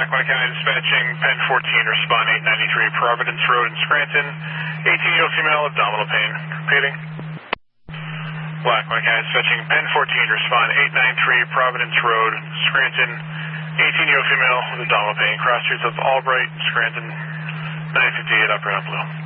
Black County dispatching, Pen 14, respond 893 Providence Road in Scranton, 18-year-old female, abdominal pain. Repeating. Black County dispatching, Pen 14, respond 893 Providence Road, Scranton, 18-year-old female with abdominal pain. Cross streets of Albright, Scranton, 958 Upper Blue.